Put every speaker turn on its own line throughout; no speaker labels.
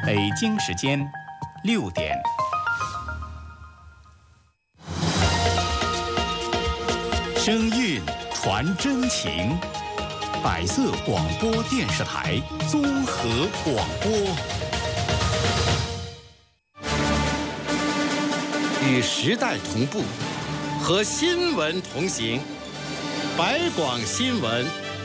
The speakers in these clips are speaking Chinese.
北京时间6点。声韵传真情，百色广播电视台综合广播，
与时代同步，和新闻同行。百广新闻。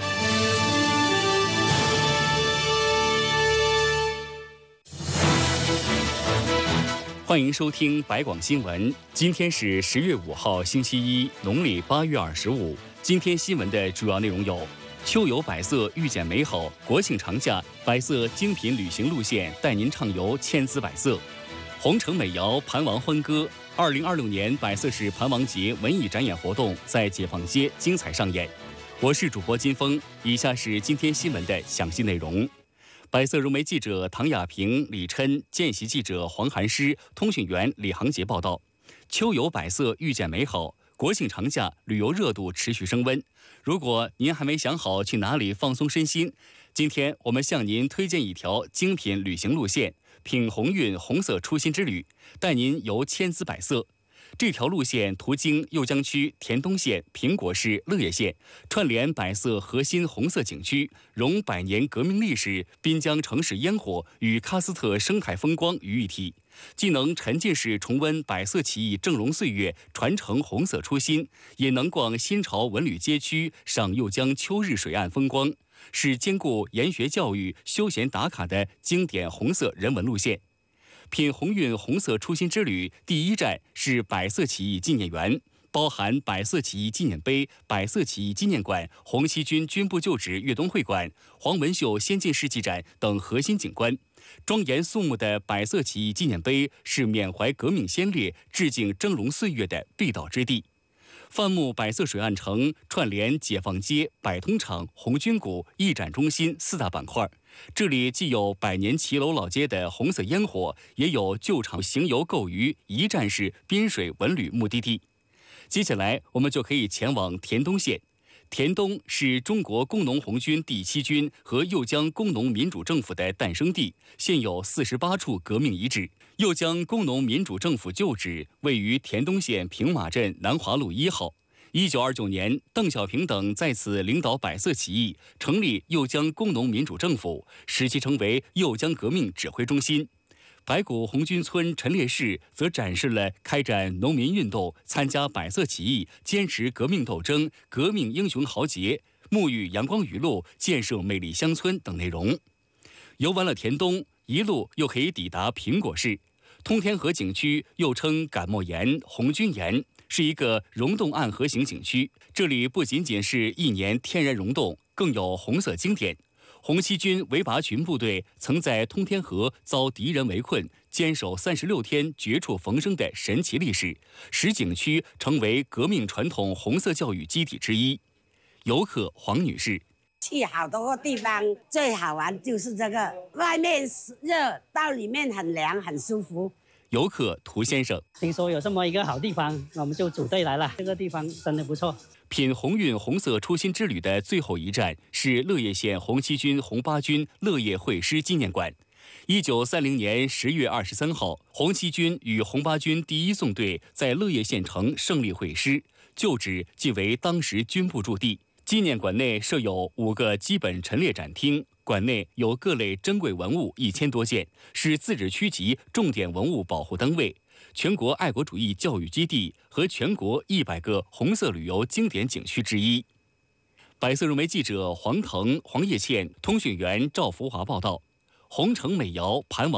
欢迎收听百广新闻。今天是10月5号，星期一，农历8月25。今天新闻的主要内容有：秋有百色，遇见美好；国庆长假，百色精品旅行路线带您畅游千姿百色；红城美肴，盘王欢歌。2026年百色市盘王节文艺展演活动在解放街精彩上演。我是主播金峰，以下是今天新闻的详细内容。百色融媒记者唐亚平、李琛，见习记者黄寒诗，通讯员李航杰报道：秋有百色，遇见美好。国庆长假旅游热度持续升温。如果您还没想好去哪里放松身心，今天我们向您推荐一条精品旅行路线——品鸿运红色初心之旅，带您游千姿百色。这条路线途经酉江区田东县、苹果市乐业县，串联百色核心红色景区，融百年革命历史、滨江城市烟火与喀斯特生态风光于一体，既能沉浸式重温百色起义峥嵘岁月，传承红色初心，也能逛新潮文旅街区，赏酉江秋日水岸风光，是兼顾研学教育、休闲打卡的经典红色人文路线。品鸿运红色初心之旅第一站是百色起义纪念园，包含百色起义纪念碑、百色起义纪念馆、红七军军部旧址粤东会馆、黄文秀先进事迹展等核心景观。庄严肃穆的百色起义纪念碑是缅怀革命先烈、致敬峥嵘岁月的必到之地。范木百色水岸城串联解放街、百通场、红军谷、艺展中心4大板块，这里既有百年骑楼老街的红色烟火，也有旧场行游购娱一站式滨水文旅目的地。接下来我们就可以前往田东县。田东是中国工农红军第7军和酉江工农民主政府的诞生地，现有48处革命遗址。酉江工农民主政府旧址位于田东县平马镇南华路1号。1929年，邓小平等在此领导百色起义，成立酉江工农民主政府，使其成为酉江革命指挥中心。白骨红军村陈列室则展示了开展农民运动、参加百色起义、坚持革命斗争、革命英雄豪杰、沐浴阳光雨露、建设美丽乡村等内容。游完了田东，一路又可以抵达苹果市。通天河景区又称感墨岩、红军岩，是一个溶洞暗河型景区。这里不仅仅是一年天然溶洞，更有红色经典。红七军围拔群部队曾在通天河遭敌人围困，坚守36天绝处逢生的神奇历史，使景区成为革命传统红色教育基地之一。游客黄女士：
去好多个地方，最好玩就是这个，外面热，到里面很凉，很舒服。
游客涂先生：
听说有这么一个好地方，我们就组队来了。这个地方真的不错。
品鸿运红色初心之旅的最后一站是乐业县红七军红八军乐业会师纪念馆。1930年10月23号，红七军与红八军第1纵队在乐业县城胜利会师，旧址即为当时军部驻地。纪念馆内设有5个基本陈列展厅，馆内有各类珍贵文物1000多件，是自治区级重点文物保护单位、全国爱国主义教育基地和全国100个红色旅游经典景区之一。百色融媒记者黄腾、黄叶倩，通讯员赵福华报道：红城美肴盘王